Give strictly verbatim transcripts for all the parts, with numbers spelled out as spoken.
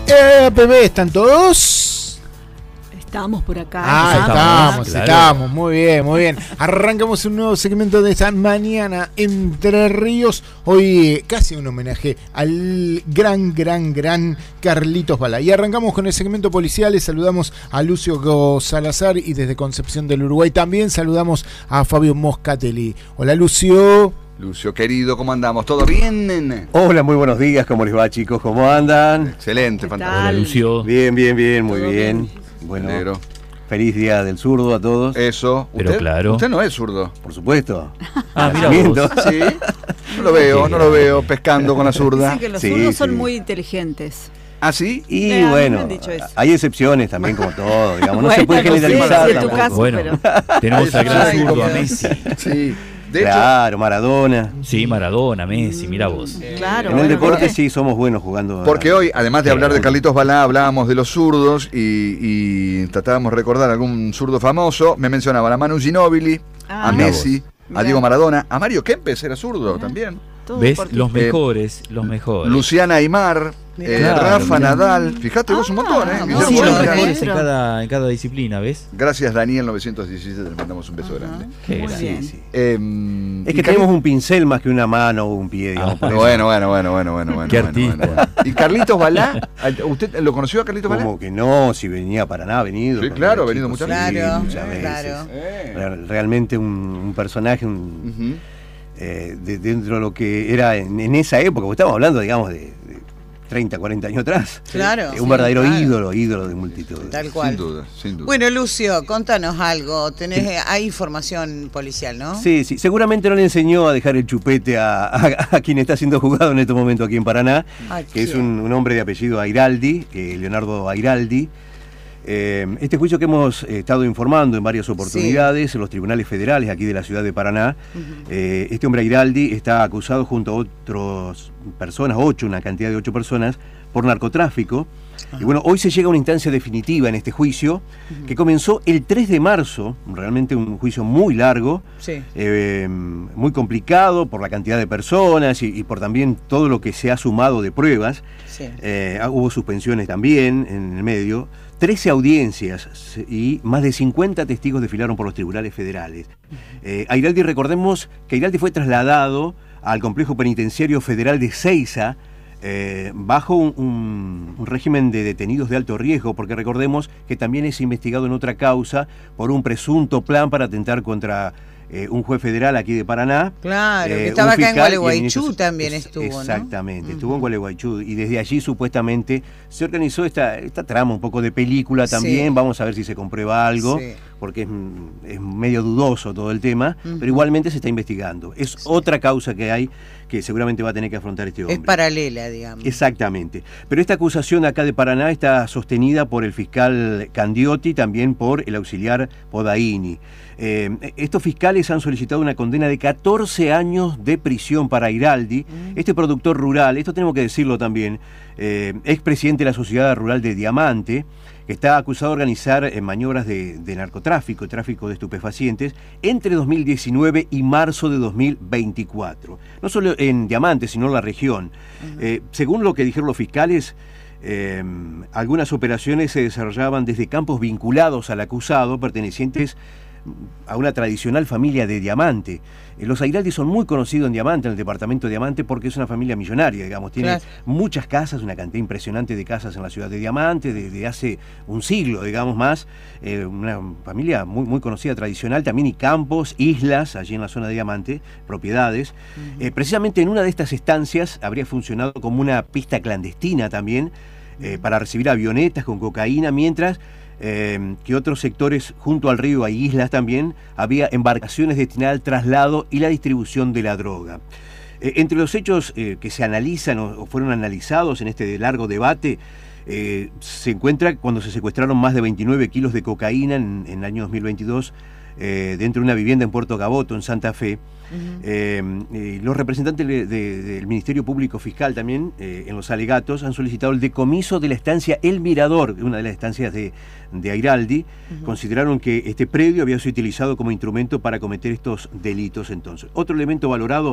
Eh, bebé, ¿están todos? Estamos por acá. Ah, estamos, estamos, claro. estamos. Muy bien, muy bien. Arrancamos un nuevo segmento de esta mañana Entre Ríos. Hoy casi un homenaje al gran, gran, gran Carlitos Balá. Y arrancamos con el segmento policial. Les saludamos a Lucio Salazar y desde Concepción del Uruguay también saludamos a Fabio Moscatelli. Hola, Lucio. Lucio, querido, ¿cómo andamos? ¿Todo bien? Hola, muy buenos días. ¿Cómo les va, chicos? ¿Cómo andan? Excelente, fantástico. Hola, Lucio. Bien, bien, bien, muy bien. bien. Bueno, Negro. Feliz día del zurdo a todos. Eso. Pero ¿Usted? claro. Usted no es zurdo. Por supuesto. Ah, mira vos. Sí. No lo veo, no lo veo pescando con la zurda. Dicen que los Sí, zurdos sí. son muy inteligentes. ¿Ah, sí? Y Eh, a mí me bueno, han dicho eso. hay excepciones también como todo, digamos. No Bueno, se puede no sé generalizar si es tu tampoco. caso, Bueno, pero- tenemos al gran Ay, zurdo a Dios. Messi. Sí. De Claro, Maradona. Sí, Maradona, Messi, mira vos. Claro. En el bueno, deporte bueno. sí somos buenos jugando. hecho, porque hoy, además de Sí, hablar de bueno. Carlitos Balá, hablábamos de los zurdos y, y tratábamos de recordar algún zurdo famoso. Me mencionaban a Manu Ginóbili, Ah, a mirá Messi, Mirá. a Diego Maradona, a Mario Kempes era zurdo Mirá. también. Todo ¿Ves? deportista. Los mejores, los mejores. Luciana Aymar, Mirá. eh, Claro, Rafa mirá. Nadal. Fíjate vos un montón, ¿eh? Ah, Guillermo Sí, Bueno, los Bonilla. bueno. mejores en cada, en cada disciplina, ¿ves? Gracias, Daniel novecientos diecisiete, le mandamos un beso Ajá. grande. Qué Muy grande. bien. Sí, sí. Eh, Es y que Carli- tenemos un pincel más que una mano o un pie, digamos. Ah, por eso. Bueno, bueno, bueno, bueno, bueno, bueno. Qué bueno, artista. bueno. ¿Y Carlitos Balá? ¿Usted lo conoció a Carlitos Balá? Como que no, si venía para nada, ha venido. Sí, con claro, los ha venido chicos, muchas sí, veces. muchas Claro, veces. claro. Eh. Real- Realmente un, un personaje un, Ujú. eh, de- dentro de lo que era en, en esa época, porque estamos hablando, digamos, de, de treinta, cuarenta años atrás. Claro. Eh, un Sí, verdadero claro. ídolo, ídolo de multitudes. Tal cual. Sin duda, sin duda. Bueno, Lucio, contanos algo. Tenés, eh, hay información policial, ¿no? Sí, sí, seguramente no le enseñó a dejar el chupete a, a- a quien está siendo juzgado en este momento aquí en Paraná, ¿A que es quién? un, un hombre de apellido Airaldi, eh, Leonardo Airaldi. Eh, este juicio que hemos eh, estado informando en varias oportunidades en los tribunales federales aquí de la ciudad de Paraná, eh, este hombre Airaldi está acusado junto a otras personas, ocho, una cantidad de ocho personas, por narcotráfico. Y bueno, hoy se llega a una instancia definitiva en este juicio, que comenzó el tres de marzo, realmente un juicio muy largo, Sí. eh, muy complicado por la cantidad de personas y, y por también todo lo que se ha sumado de pruebas. Sí. Eh, hubo suspensiones también en el medio, trece audiencias y más de cincuenta testigos desfilaron por los tribunales federales. Eh, Airaldi, recordemos que Airaldi fue trasladado al complejo penitenciario federal de Seiza, eh, bajo un, un, un régimen de detenidos de alto riesgo, porque recordemos que también es investigado en otra causa por un presunto plan para atentar contra eh, un juez federal aquí de Paraná. Claro, Eh, que estaba un acá en fiscal y el Gualeguaychú ministro- también es- estuvo, ¿no? Exactamente, estuvo Ujú. en Gualeguaychú y desde allí supuestamente se organizó esta, esta trama un poco de película también. Sí. Vamos a ver si se comprueba algo, Sí. porque es, es medio dudoso todo el tema, Ujú. pero igualmente se está investigando. Es otra causa que hay que seguramente va a tener que afrontar este hombre. Es paralela, digamos. Exactamente. Pero esta acusación acá de Paraná está sostenida por el fiscal Candiotti, también por el auxiliar Podaini. Eh, estos fiscales han solicitado una condena de catorce años de prisión para Airaldi, este productor rural, esto tenemos que decirlo también, eh, expresidente de la Sociedad Rural de Diamante, que está acusado de organizar eh, maniobras de, de narcotráfico, tráfico de estupefacientes, entre dos mil diecinueve y marzo de dos mil veinticuatro. No solo en Diamante, sino en la región. Eh, según lo que dijeron los fiscales, eh, algunas operaciones se desarrollaban desde campos vinculados al acusado, pertenecientes a una tradicional familia de Diamante. Eh, Los Airaldi son muy conocidos en Diamante, en el departamento de Diamante, porque es una familia millonaria, digamos. Tiene Claro. muchas casas, una cantidad impresionante de casas en la ciudad de Diamante, desde hace un siglo, digamos más. Eh, una familia muy, muy conocida, tradicional, también y campos, islas, allí en la zona de Diamante, propiedades. Eh, precisamente en una de estas estancias habría funcionado como una pista clandestina también, eh, para recibir avionetas con cocaína, mientras eh, que otros sectores junto al río, hay islas también, había embarcaciones destinadas al traslado y la distribución de la droga. Eh, entre los hechos eh, que se analizan o, o fueron analizados en este largo debate, eh, se encuentra cuando se secuestraron más de veintinueve kilos de cocaína en, en el año dos mil veintidós, eh, dentro de una vivienda en Puerto Gaboto, en Santa Fe. Ujú. Eh, eh, los representantes de- de- del Ministerio Público Fiscal también, eh, en los alegatos, han solicitado el decomiso de la estancia El Mirador, una de las estancias de, de Airaldi. Ujú. Consideraron que este predio había sido utilizado como instrumento para cometer estos delitos entonces. Otro elemento valorado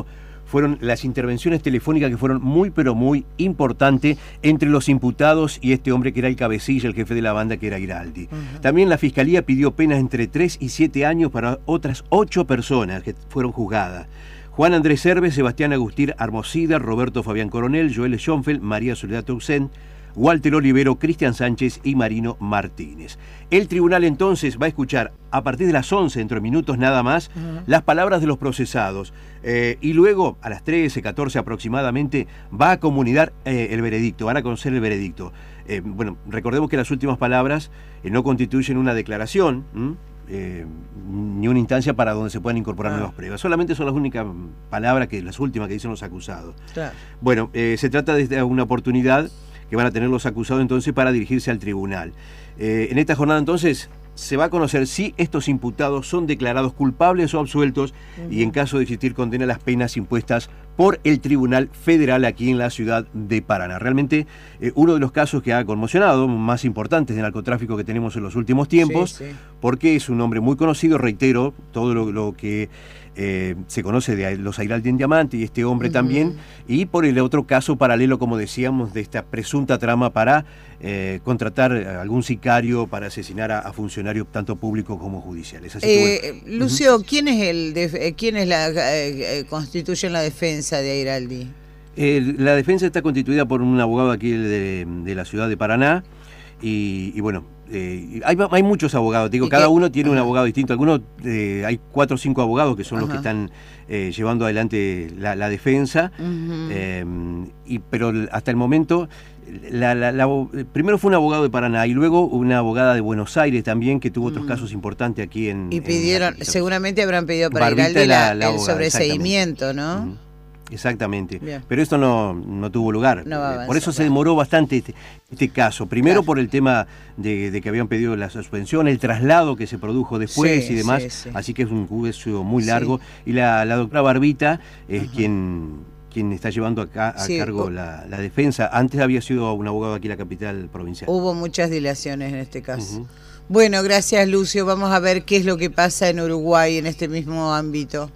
fueron las intervenciones telefónicas que fueron muy pero muy importantes entre los imputados y este hombre que era el cabecilla, el jefe de la banda, que era Giraldi. Uh-huh. También la Fiscalía pidió penas entre tres y siete años para otras ocho personas que fueron juzgadas. Juan Andrés Cerves, Sebastián Agustín Armosida, Roberto Fabián Coronel, Joel Schoenfeld, María Soledad Tuxén, Walter Olivero, Cristian Sánchez y Marino Martínez. El tribunal entonces va a escuchar a partir de las once, dentro de minutos nada más, uh-huh. las palabras de los procesados. Eh, y luego, a las trece, catorce aproximadamente, va a comunicar eh, el veredicto, van a conocer el veredicto. Eh, bueno, recordemos que las últimas palabras eh, no constituyen una declaración, eh, ni una instancia para donde se puedan incorporar ah. nuevas pruebas. Solamente son las únicas palabras, que las últimas que dicen los acusados. Claro. Bueno, eh, se trata de una oportunidad que van a tener los acusados entonces para dirigirse al tribunal. Eh, en esta jornada entonces se va a conocer si estos imputados son declarados culpables o absueltos uh-huh. y en caso de existir condena las penas impuestas por el Tribunal Federal aquí en la ciudad de Paraná. Realmente eh, uno de los casos que ha conmocionado, más importantes de narcotráfico que tenemos en los últimos tiempos, sí, sí. porque es un hombre muy conocido, reitero, todo lo, lo que eh, se conoce de los Airaldi en Diamante y este hombre uh-huh. también, y por el otro caso paralelo, como decíamos, de esta presunta trama para eh, contratar a algún sicario para asesinar a, a funcionarios tanto públicos como judiciales. Así eh, que, bueno. Lucio, uh-huh. ¿quién es el de, quién es la eh, constituye la defensa de Airaldi? Eh, la defensa está constituida por un abogado aquí de, de la ciudad de Paraná y, y bueno, eh, hay, hay muchos abogados, digo, cada qué? uno tiene Ajá. un abogado distinto. Algunos, eh, hay cuatro o cinco abogados que son Ajá. los que están eh, llevando adelante la, la defensa, uh-huh. eh, y, pero hasta el momento La, la, la, primero fue un abogado de Paraná y luego una abogada de Buenos Aires también, que tuvo otros mm. casos importantes aquí en... Y pidieron, en seguramente habrán pedido para Airaldi la, la el sobreseimiento, ¿no? Uh-huh. Exactamente. Bien. Pero esto no, no tuvo lugar. No avanzar, por eso claro. se demoró bastante este, este caso. Primero claro. por el tema de, de que habían pedido la suspensión, el traslado que se produjo después sí, y demás. Sí, sí. Así que es un juicio muy largo. Sí. Y la, la doctora Barbita es uh-huh. quien... quien está llevando acá a sí, cargo la, la defensa. Antes había sido un abogado aquí en la capital provincial. Hubo muchas dilaciones en este caso. Uh-huh. Bueno, gracias Lucio. Vamos a ver qué es lo que pasa en Uruguay en este mismo ámbito.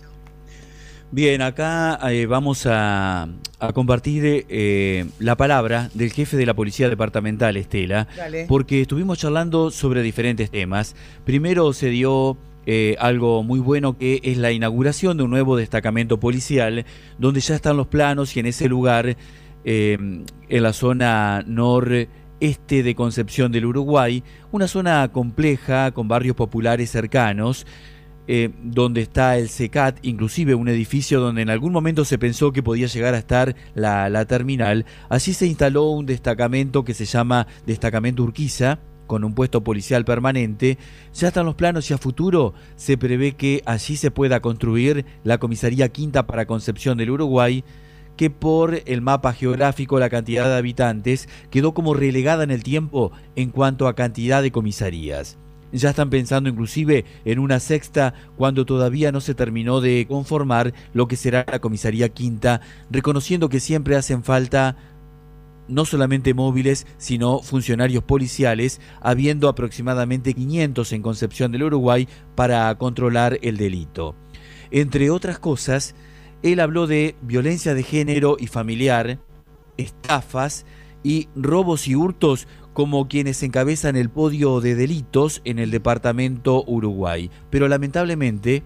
Bien, acá eh, vamos a, a compartir eh, la palabra del jefe de la Policía Departamental, Estela, Dale. porque estuvimos charlando sobre diferentes temas. Primero se dio... Eh, algo muy bueno, que es la inauguración de un nuevo destacamento policial, donde ya están los planos y en ese lugar, eh, en la zona noreste de Concepción del Uruguay, una zona compleja con barrios populares cercanos, eh, donde está el SECAT, inclusive un edificio donde en algún momento se pensó que podía llegar a estar la, la terminal. Allí se instaló un destacamento que se llama Destacamento Urquiza, con un puesto policial permanente. Ya están los planos y a futuro se prevé que allí se pueda construir la comisaría quinta para Concepción del Uruguay, que por el mapa geográfico, la cantidad de habitantes, quedó como relegada en el tiempo en cuanto a cantidad de comisarías. Ya están pensando inclusive en una sexta cuando todavía no se terminó de conformar lo que será la comisaría quinta, reconociendo que siempre hacen falta no solamente móviles, sino funcionarios policiales, habiendo aproximadamente quinientos en Concepción del Uruguay para controlar el delito. Entre otras cosas, él habló de violencia de género y familiar, estafas y robos y hurtos como quienes encabezan el podio de delitos en el departamento Uruguay. Pero lamentablemente,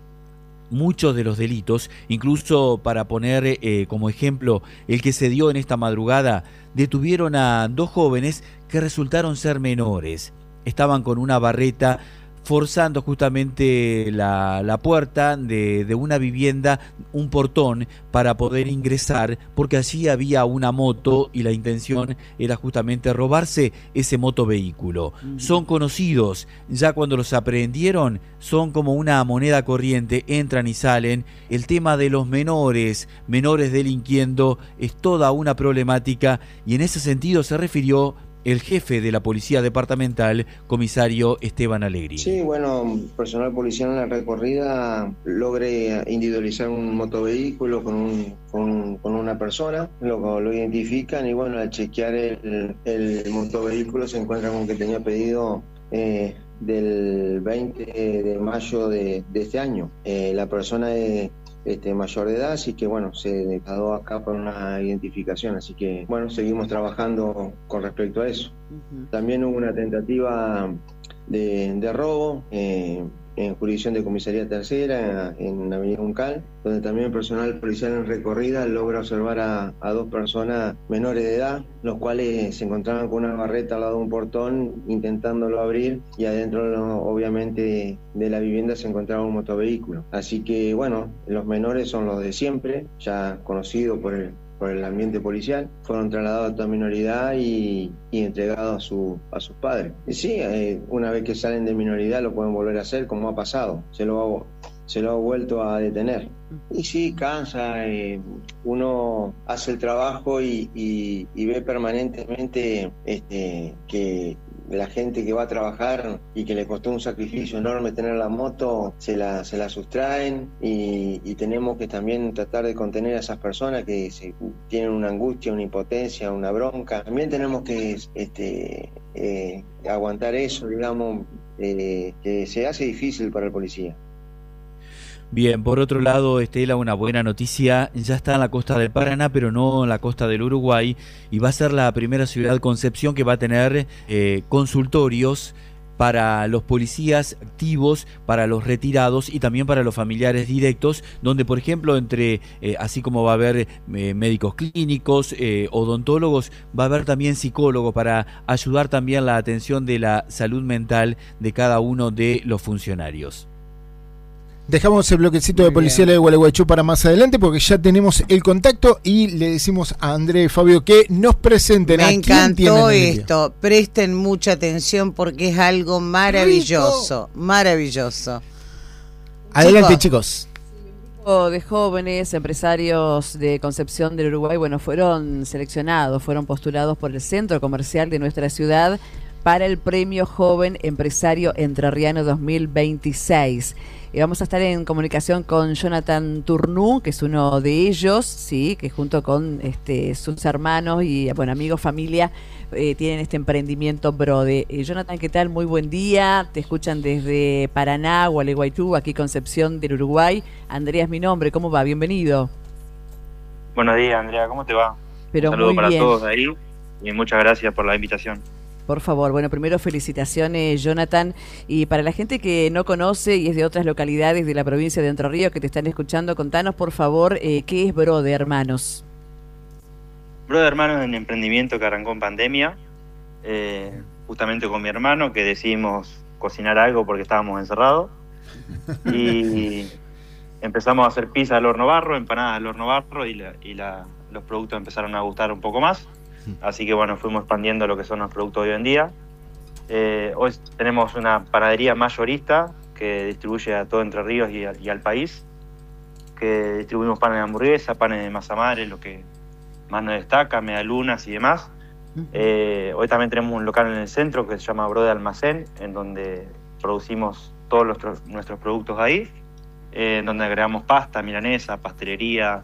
muchos de los delitos, incluso para poner eh, como ejemplo el que se dio en esta madrugada, detuvieron a dos jóvenes que resultaron ser menores. Estaban con una barreta forzando justamente la, la puerta de, de una vivienda, un portón, para poder ingresar, porque allí había una moto y la intención era justamente robarse ese motovehículo. Uh-huh. Son conocidos, ya cuando los aprehendieron, son como una moneda corriente, entran y salen. El tema de los menores, menores delinquiendo, es toda una problemática, y en ese sentido se refirió el jefe de la Policía Departamental, comisario Esteban Alegrini. Sí, bueno, personal policial en la recorrida logré individualizar un motovehículo con, un, con, con una persona, lo, lo identifican y bueno, al chequear el, el motovehículo se encuentra con que tenía pedido eh, del veinte de mayo de, de este año. Eh, la persona es, este, mayor de edad, así que bueno, se declaró acá por una identificación, así que bueno, seguimos trabajando con respecto a eso. Uh-huh. También hubo una tentativa de, de robo eh, en jurisdicción de comisaría tercera en Avenida Juncal, donde también el personal policial en recorrida logra observar a, a dos personas menores de edad, los cuales se encontraban con una barreta al lado de un portón intentándolo abrir, y adentro obviamente de la vivienda se encontraba un motovehículo. Así que bueno, los menores son los de siempre, ya conocidos por el por el ambiente policial, fueron trasladados a toda minoridad y, y entregados a, su, a sus padres. Y sí, eh, una vez que salen de minoridad lo pueden volver a hacer, como ha pasado, se lo ha, se lo ha vuelto a detener. Y sí, cansa, eh, uno hace el trabajo y, y, y ve permanentemente este, que la gente que va a trabajar y que le costó un sacrificio enorme tener la moto, se la, se la sustraen, y, y tenemos que también tratar de contener a esas personas que se, tienen una angustia, una impotencia, una bronca. También tenemos que este, eh, aguantar eso, digamos, eh, que se hace difícil para el policía. Bien, por otro lado, Estela, una buena noticia, ya está en la costa del Paraná, pero no en la costa del Uruguay, y va a ser la primera ciudad, Concepción, que va a tener eh, consultorios para los policías activos, para los retirados y también para los familiares directos, donde por ejemplo entre, eh, así como va a haber eh, médicos clínicos, eh, odontólogos, va a haber también psicólogos para ayudar también la atención de la salud mental de cada uno de los funcionarios. Dejamos el bloquecito Muy de policía de Gualeguaychú para más adelante, porque ya tenemos el contacto y le decimos a André y Fabio que nos presenten. Me a encantó esto, presten mucha atención porque es algo maravilloso, Rico. maravilloso. Adelante, chicos. chicos. De jóvenes empresarios de Concepción del Uruguay, bueno, fueron seleccionados, fueron postulados por el centro comercial de nuestra ciudad para el Premio Joven Empresario Entrerriano dos mil veintiséis. Y vamos a estar en comunicación con Jonathan Turnú, que es uno de ellos, sí, que junto con este, sus hermanos y bueno, amigos, familia, eh, tienen este emprendimiento Brode. Eh, Jonathan, ¿qué tal? Muy buen día. Te escuchan desde Paraná, Gualeguaychú, aquí Concepción del Uruguay. Andrea es mi nombre. ¿Cómo va? Bienvenido. Buenos días, Andrea. ¿Cómo te va? Pero Un saludo muy para bien. todos ahí y muchas gracias por la invitación. Por favor, bueno, primero felicitaciones, Jonathan, y para la gente que no conoce y es de otras localidades de la provincia de Entre Ríos que te están escuchando, contanos por favor, eh, ¿qué es Brode, hermanos? Brode, hermanos, es un emprendimiento que arrancó en pandemia, eh, justamente con mi hermano, que decidimos cocinar algo porque estábamos encerrados, y empezamos a hacer pizza al horno barro, empanadas al horno barro, y, la, y la, los productos empezaron a gustar un poco más. Así que bueno, fuimos expandiendo lo que son los productos de hoy en día. Eh, hoy tenemos una panadería mayorista que distribuye a todo Entre Ríos y, a, y al país, que distribuimos panes de hamburguesa, panes de masa madre, lo que más nos destaca, medialunas y demás. Uh-huh. Eh, hoy también tenemos un local en el centro que se llama Brode Almacén, en donde producimos todos nuestros, nuestros productos ahí, eh, en donde agregamos pasta, milanesa, pastelería,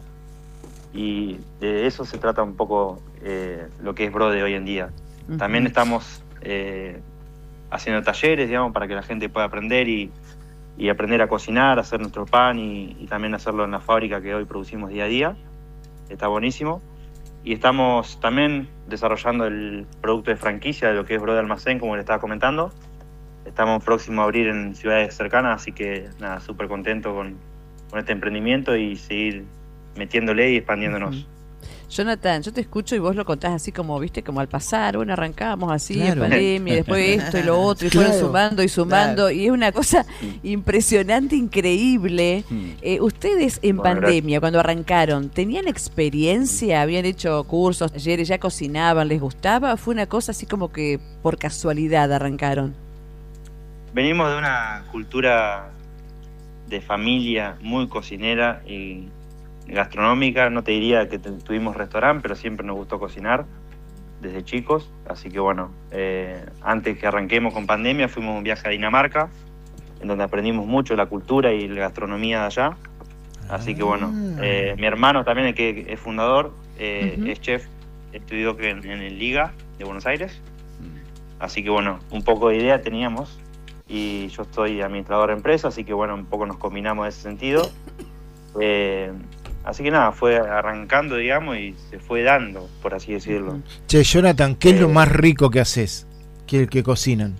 y de eso se trata un poco eh, lo que es Brode hoy en día. Uh-huh. También estamos eh, haciendo talleres, digamos, para que la gente pueda aprender y, y aprender a cocinar, a hacer nuestro pan y, y también hacerlo en la fábrica que hoy producimos día a día. Está buenísimo. Y estamos también desarrollando el producto de franquicia de lo que es Brode Almacén, como le estaba comentando. Estamos próximos a abrir en ciudades cercanas, así que nada, súper contento con, con este emprendimiento y seguir metiéndole y expandiéndonos. Uh-huh. Jonathan, yo te escucho y vos lo contás así como, viste, como al pasar, bueno, arrancamos así, claro. en pandemia, después esto y lo otro, y claro. fueron sumando y sumando, claro. y es una cosa impresionante, increíble. Eh, ustedes en Bueno, pandemia, gracias. cuando arrancaron, ¿tenían experiencia? ¿Habían hecho cursos, talleres, ya cocinaban, les gustaba? ¿O fue una cosa así como que por casualidad arrancaron? Venimos de una cultura de familia muy cocinera y gastronómica. No te diría que tuvimos restaurante, pero siempre nos gustó cocinar desde chicos. Así que bueno, eh, antes que arranquemos con pandemia fuimos un viaje a Dinamarca, en donde aprendimos mucho la cultura y la gastronomía de allá. Así que bueno, eh, mi hermano también, el que es fundador, eh, uh-huh. es chef, estudió en, en el Liga de Buenos Aires. Así que bueno, un poco de idea teníamos. Y yo soy administrador de empresa, así que bueno, un poco nos combinamos en ese sentido. Eh, así que nada, fue arrancando, digamos, y se fue dando, por así decirlo. Che, Jonathan, ¿qué Eh, es lo más rico que haces? Que, que cocinan.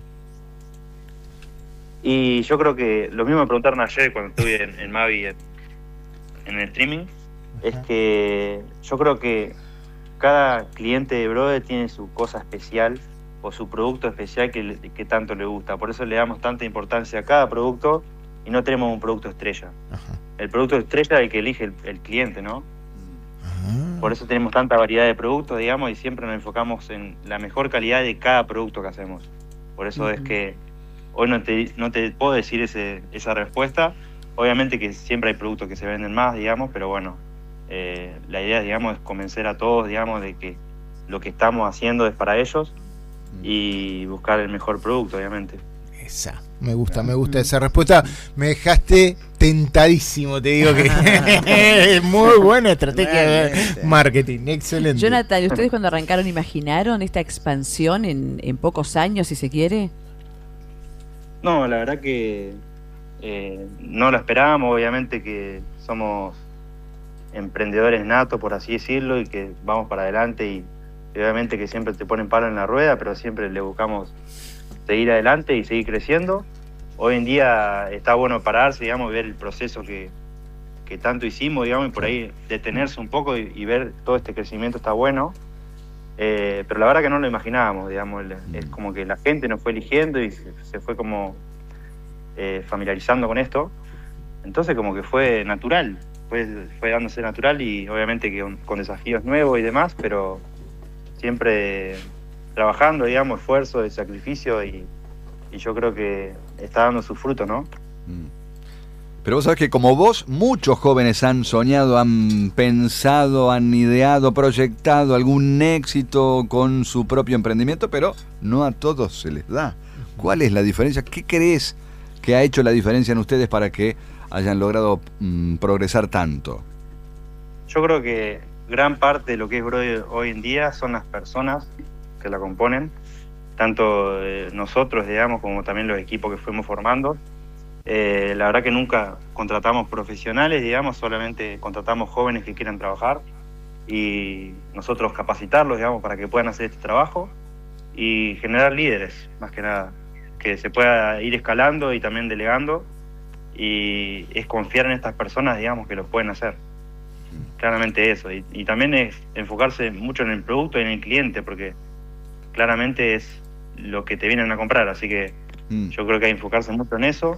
Y yo creo que lo mismo me preguntaron ayer cuando estuve en, en Mavi en, en el streaming, es que yo creo que cada cliente de Brother tiene su cosa especial o su producto especial que, le- que tanto le gusta. Por eso le damos tanta importancia a cada producto y no tenemos un producto estrella. Ajá. El producto estrella es el que elige el, el cliente, ¿no? Ah. Por eso tenemos tanta variedad de productos, digamos, y siempre nos enfocamos en la mejor calidad de cada producto que hacemos. Por eso es que hoy no te, no te puedo decir ese, esa respuesta. Obviamente que siempre hay productos que se venden más, digamos, pero bueno, eh, la idea, digamos, es convencer a todos, digamos, de que lo que estamos haciendo es para ellos y buscar el mejor producto, obviamente. Esa, me gusta, me gusta esa respuesta. Me dejaste tentadísimo, te digo que es muy buena estrategia de Realmente. marketing, excelente. Jonathan, ¿y ustedes cuando arrancaron imaginaron esta expansión en, en pocos años, si se quiere? No, la verdad que eh, no lo esperábamos, obviamente que somos emprendedores natos, por así decirlo, y que vamos para adelante y obviamente que siempre te ponen palo en la rueda, pero siempre le buscamos seguir adelante y seguir creciendo. Hoy en día está bueno pararse, digamos, y ver el proceso que, que tanto hicimos, digamos, y por ahí detenerse un poco y, y ver todo este crecimiento está bueno. Eh, pero la verdad que no lo imaginábamos, digamos, el- es como que la gente nos fue eligiendo y se, se fue como eh, familiarizando con esto. Entonces como que fue natural, fue, fue dándose natural y obviamente que con, con desafíos nuevos y demás, pero siempre trabajando, digamos, esfuerzo, de sacrificio y, y yo creo que está dando su fruto, ¿no? Mm. Pero vos sabés que como vos, muchos jóvenes han soñado, han pensado, han ideado, proyectado algún éxito con su propio emprendimiento, pero no a todos se les da. ¿Cuál es la diferencia? ¿Qué crees que ha hecho la diferencia en ustedes para que hayan logrado mm, progresar tanto? Yo creo que gran parte de lo que es Brother hoy en día son las personas que la componen, tanto eh, nosotros, digamos, como también los equipos que fuimos formando. Eh, la verdad que nunca contratamos profesionales, digamos, solamente contratamos jóvenes que quieran trabajar y nosotros capacitarlos, digamos, para que puedan hacer este trabajo y generar líderes, más que nada, que se pueda ir escalando y también delegando y es confiar en estas personas, digamos, que lo pueden hacer. Claramente eso, y, y también es enfocarse mucho en el producto y en el cliente, porque claramente es lo que te vienen a comprar, así que Mm. yo creo que hay que enfocarse mucho en eso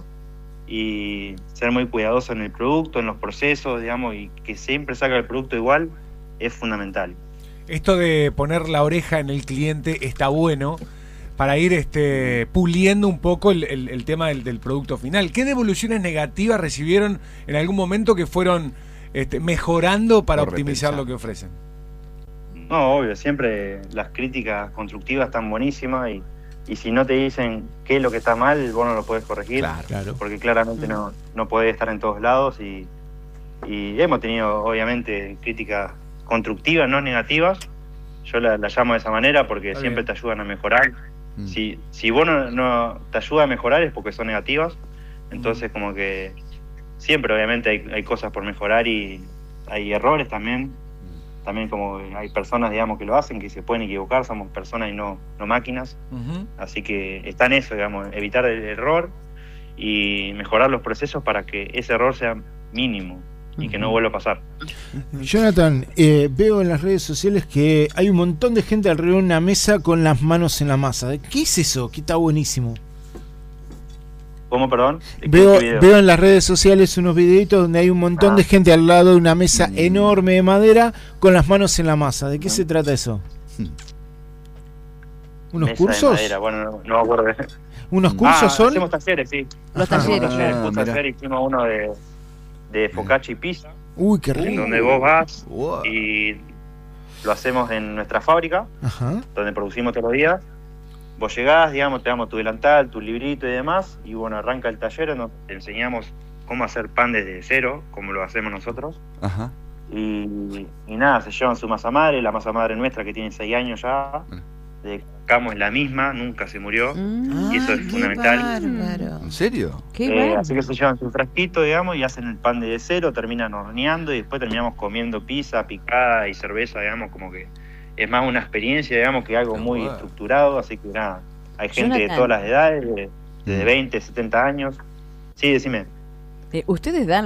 y ser muy cuidadoso en el producto, en los procesos, digamos, y que siempre salga el producto igual es fundamental. Esto de poner la oreja en el cliente está bueno para ir este, puliendo un poco el, el- el tema del, del producto final. ¿Qué devoluciones negativas recibieron en algún momento que fueron este, mejorando para Por optimizar repensar. lo que ofrecen? No, obvio, siempre las críticas constructivas están buenísimas y, y si no te dicen qué es lo que está mal, vos no lo podés corregir. Claro. Claro. Porque claramente no, no podés estar en todos lados y, y hemos tenido obviamente críticas constructivas, no negativas. Yo la, la llamo de esa manera porque Está siempre bien. te ayudan a mejorar. Mm. Si, si vos no, no te ayuda a mejorar es porque son negativas. Entonces como que siempre obviamente hay, hay cosas por mejorar y hay errores también. También como hay personas, digamos, que lo hacen, que se pueden equivocar, somos personas y no, no máquinas. Ujú. Así que está en eso, digamos, evitar el error y mejorar los procesos para que ese error sea mínimo y que no vuelva a pasar. Jonathan, eh, veo en las redes sociales que hay un montón de gente alrededor de una mesa con las manos en la masa. ¿Qué es eso? Que está buenísimo. ¿Cómo, perdón? Veo, ¿Qué video? veo en las redes sociales unos videitos donde hay un montón Ah. de gente al lado de una mesa enorme de madera con las manos en la masa. ¿De qué se trata eso? ¿Unos Mesa de cursos? madera, bueno, no, no me acuerdo. ¿Unos cursos Ah, son? hacemos talleres, sí. Los Ajá. talleres. Hacemos talleres, Ah, justo mirá. ayer hicimos uno de, de focaccia y pizza, Uy, qué en rico. donde vos vas Wow. y lo hacemos en nuestra fábrica, Ajá. donde producimos todos los días. Vos llegás, digamos, te damos tu delantal, tu librito y demás, y bueno, arranca el taller, nos te enseñamos cómo hacer pan desde cero, como lo hacemos nosotros. Ajá. Y, y nada, se llevan su masa madre, la masa madre nuestra que tiene seis años ya. de Camo es la misma, nunca se murió, Mm. y eso es Ay, qué fundamental. bárbaro. ¿En serio? Qué Eh, bueno. así que se llevan su frasquito, digamos, y hacen el pan de cero, terminan horneando y después terminamos comiendo pizza, picada y cerveza, digamos, como que es más una experiencia, digamos, que algo Qué muy bueno. estructurado, así que nada, hay gente de Jonathan. todas las edades, de, de Mm. veinte, setenta años. Sí, decime. Eh, ¿Ustedes dan